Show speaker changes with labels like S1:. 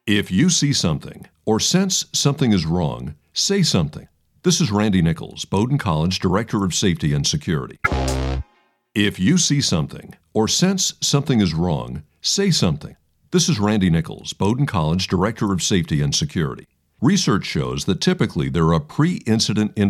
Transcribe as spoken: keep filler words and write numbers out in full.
S1: If you see something or sense something is wrong, say something. This is Randy Nichols, Bowdoin College Director of Safety and Security. If you see something or sense something is wrong, say something. This is Randy Nichols, Bowdoin College Director of Safety and Security. Research shows that typically there are pre-incident